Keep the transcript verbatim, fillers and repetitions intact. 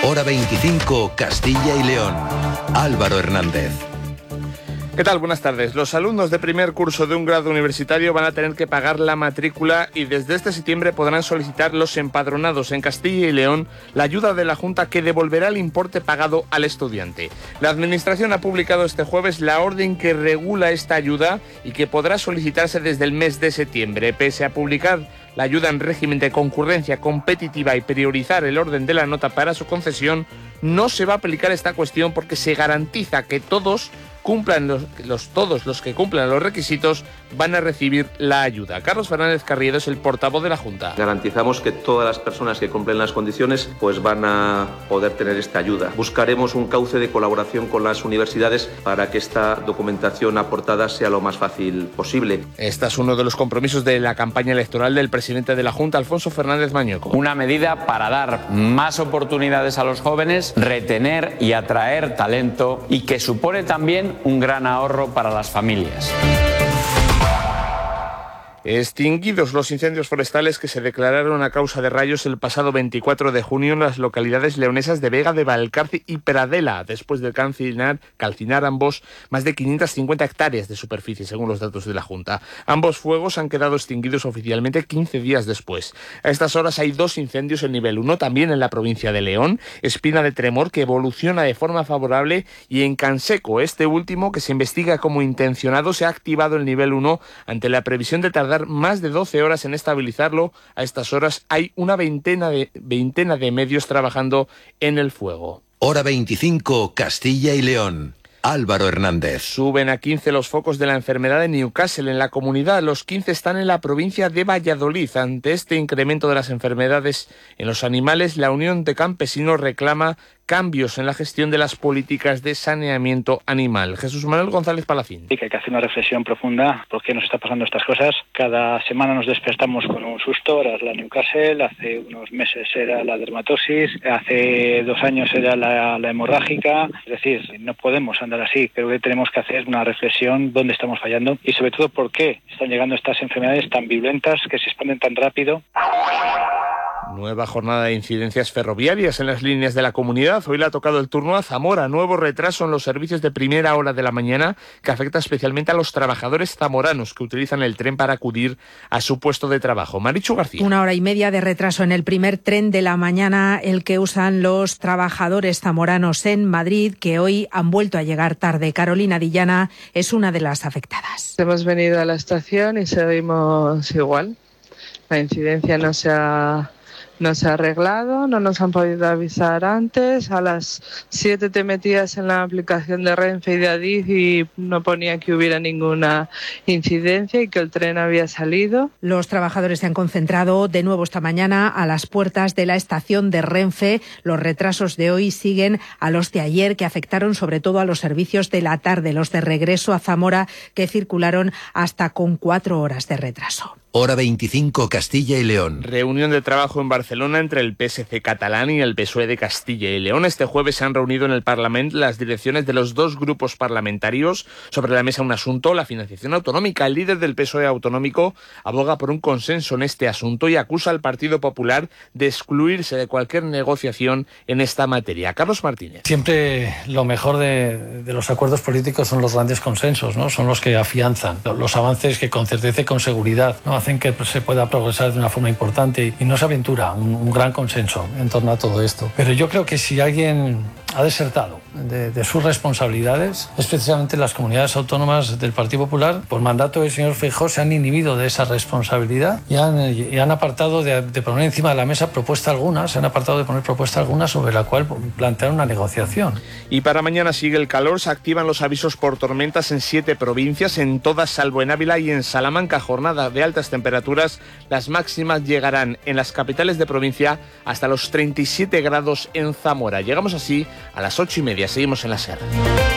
Hora veinticinco, Castilla y León. Álvaro Hernández. ¿Qué tal? Buenas tardes. Los alumnos de primer curso de un grado universitario van a tener que pagar la matrícula y desde este septiembre podrán solicitar los empadronados en Castilla y León la ayuda de la Junta que devolverá el importe pagado al estudiante. La Administración ha publicado este jueves la orden que regula esta ayuda y que podrá solicitarse desde el mes de septiembre. Pese a publicar la ayuda en régimen de concurrencia competitiva y priorizar el orden de la nota para su concesión, no se va a aplicar esta cuestión porque se garantiza que todos cumplan los, los todos los que cumplan los requisitos van a recibir la ayuda. Carlos Fernández Carriedo es el portavoz de la Junta. Garantizamos que todas las personas que cumplen las condiciones pues van a poder tener esta ayuda. Buscaremos un cauce de colaboración con las universidades para que esta documentación aportada sea lo más fácil posible. Este es uno de los compromisos de la campaña electoral del presidente de la Junta, Alfonso Fernández Mañueco. Una medida para dar más oportunidades a los jóvenes, retener y atraer talento y que supone también un gran ahorro para las familias. Extinguidos los incendios forestales que se declararon a causa de rayos el pasado veinticuatro de junio en las localidades leonesas de Vega de Valcarce y Pradela, después de calcinar, calcinar ambos más de quinientas cincuenta hectáreas de superficie, según los datos de la Junta. Ambos fuegos han quedado extinguidos oficialmente quince días después. A estas horas hay dos incendios en nivel uno, también en la provincia de León, Espina de Tremor, que evoluciona de forma favorable, y en Canseco, este último, que se investiga como intencionado, se ha activado el nivel uno ante la previsión de tardar más de doce horas en estabilizarlo. A estas horas hay una veintena de, veintena de medios trabajando en el fuego. Hora veinticinco, Castilla y León. Álvaro Hernández. Suben a quince los focos de la enfermedad de Newcastle en la comunidad. Los quince están en la provincia de Valladolid. Ante este incremento de las enfermedades en los animales, la Unión de Campesinos reclama cambios en la gestión de las políticas de saneamiento animal. Jesús Manuel González Palacín. Sí, que hay que hacer una reflexión profunda por qué nos está pasando estas cosas. Cada semana nos despertamos con un susto. Ahora es la Newcastle, hace unos meses era la dermatosis, hace dos años era la, la hemorrágica. Es decir, no podemos andar así. Creo que tenemos que hacer una reflexión dónde estamos fallando y sobre todo por qué están llegando estas enfermedades tan virulentas que se expanden tan rápido. Nueva jornada de incidencias ferroviarias en las líneas de la comunidad. Hoy le ha tocado el turno a Zamora. Nuevo retraso en los servicios de primera hora de la mañana que afecta especialmente a los trabajadores zamoranos que utilizan el tren para acudir a su puesto de trabajo. Marichu García. Una hora y media de retraso en el primer tren de la mañana, el que usan los trabajadores zamoranos en Madrid, que hoy han vuelto a llegar tarde. Carolina Dillana es una de las afectadas. Hemos venido a la estación y seguimos igual. La incidencia no se ha... No se ha arreglado, no nos han podido avisar antes. A las siete te metías en la aplicación de Renfe y de Adif y no ponía que hubiera ninguna incidencia y que el tren había salido. Los trabajadores se han concentrado de nuevo esta mañana a las puertas de la estación de Renfe. Los retrasos de hoy siguen a los de ayer, que afectaron sobre todo a los servicios de la tarde, los de regreso a Zamora, que circularon hasta con cuatro horas de retraso. Hora veinticinco, Castilla y León. Reunión de trabajo en Barcelona entre el P S C catalán y el P S O E de Castilla y León. Este jueves se han reunido en el Parlamento las direcciones de los dos grupos parlamentarios. Sobre la mesa un asunto, la financiación autonómica. El líder del P S O E autonómico aboga por un consenso en este asunto y acusa al Partido Popular de excluirse de cualquier negociación en esta materia. Carlos Martínez. Siempre lo mejor de, de los acuerdos políticos son los grandes consensos, ¿no? Son los que afianzan los avances, que con certeza y con seguridad, ¿no?, hacen que se pueda progresar de una forma importante y no se aventura un, un gran consenso en torno a todo esto. Pero yo creo que si alguien ha desertado de, de sus responsabilidades, es precisamente las comunidades autónomas del Partido Popular. Por mandato del señor Feijóo se han inhibido de esa responsabilidad y han, y han apartado de, de poner encima de la mesa propuesta alguna, se han apartado de poner propuesta alguna sobre la cual plantear una negociación. Y para mañana sigue el calor, se activan los avisos por tormentas en siete provincias, en todas salvo en Ávila y en Salamanca. Jornada de altas temperaturas, las máximas llegarán en las capitales de provincia hasta los treinta y siete grados en Zamora. Llegamos así a las ocho y media, seguimos en la Sierra.